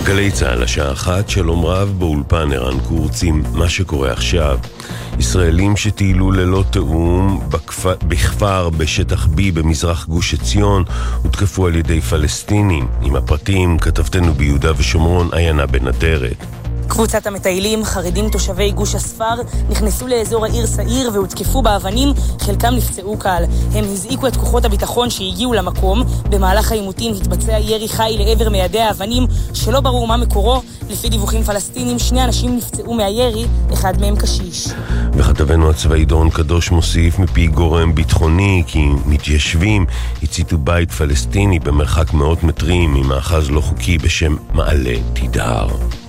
גלי צהל השעה 1, שלום רב, באולפן ערן קורצים. מה שקורה עכשיו: ישראלים שטיילו ללא תאום בכפר בשטח B במזרח גוש עציון הותקפו על ידי פלסטינים. עם הפרטים כתבתנו ביהודה ושומרון עיינה בנדרת. קבוצת המטיילים, חרדים תושבי גוש הספר, נכנסו לאזור העיר סעיר והותקפו באבנים, חלקם נפצעו קל. הם הזעיקו את כוחות הביטחון שהגיעו למקום. במהלך העימותים התבצע ירי חי לעבר מיידי האבנים שלא ברור מה מקורו. לפי דיווחים פלסטינים, 2 אנשים נפצעו מהירי, אחד מהם קשיש. וכתבנו הצבאי דורון קדוש מוסיף מפי גורם ביטחוני כי מתיישבים הציתו בית פלסטיני במרחק מאות מטרים ממאחז לא חוקי בשם מעלה תדהר.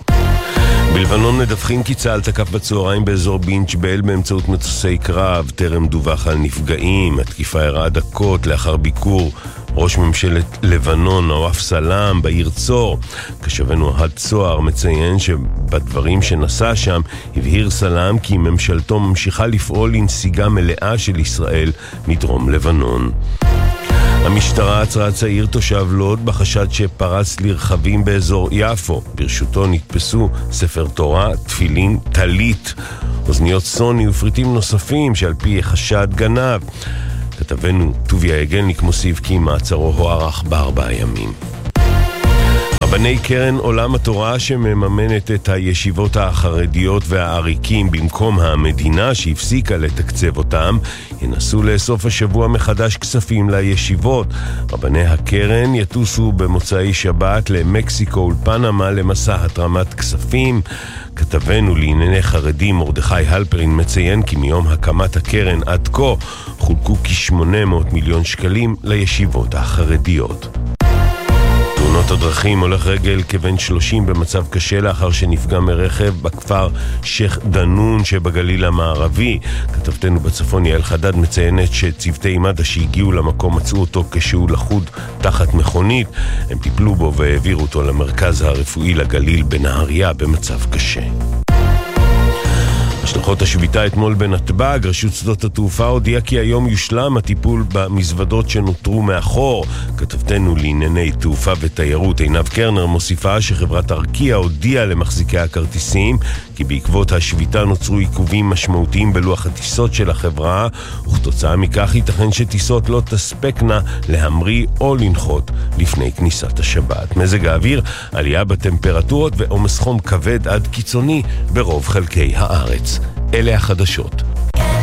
בלבנון מדווחים כי צה"ל תקף בצהריים באזור בינג'בל באמצעות מטוסי קרב. טרם דווח על נפגעים. התקיפה אירעה דקות לאחר ביקור ראש ממשלת לבנון נואף סלאם בעיר צור. כשבנו אוהד צוהר מציין שבדברים שנשא שם הבהיר סלאם כי ממשלתו ממשיכה לפעול לנסיגה מלאה של ישראל מדרום לבנון. המשטרה עצרה צעיר תושב לוד בחשד שפרץ לרכבים באזור יפו. ברשותו נתפסו ספר תורה, תפילין, טלית, אוזניות סוני ופריטים נוספים שעל פי חשד גנב. כתבנו טוביה יגלניק מוסיף כי מעצרו הוארך ב4 ימים. רבני קרן עולם התורה שמממנת את הישיבות החרדיות והעריקים במקום המדינה שהפסיקה לתקצב אותם, ינסו לאסוף השבוע מחדש כספים לישיבות. רבני הקרן יטוסו במוצאי שבת למקסיקו ולפנמה למסע התרמת כספים. כתבנו לענייני חרדים מרדכי הלפרין מציין כי מיום הקמת הקרן עד כה חולקו כ800 מיליון שקלים לישיבות החרדיות. תאונות הדרכים, הולך רגל כבן 30 במצב קשה לאחר שנפגע מרכב בכפר שייח דנון שבגליל המערבי. כתבתנו בצפון יעל חדד מציינת שצוותי מד"א שהגיעו למקום מצאו אותו כשהוא לחוד תחת מכונית. הם טיפלו בו והעבירו אותו למרכז הרפואי לגליל בנהריה במצב קשה. השלכות השביתה אתמול בנתב"ג, רשות שדות התעופה הודיעה כי היום יושלם הטיפול במזוודות שנותרו מאחור. כתבתנו לענייני תעופה ותיירות עינב קרנר מוסיפה שחברת ארקיע הודיעה למחזיקי הכרטיסים כי בעקבות השביתה נוצרו עיכובים משמעותיים בלוח הטיסות של החברה, וכתוצאה מכך ייתכן שטיסות לא תספקנה להמריא או לנחות לפני כניסת השבת. מזג האוויר, עלייה בטמפרטורות ועומס חום כבד עד קיצוני ברוב חלקי הארץ. אלה החדשות.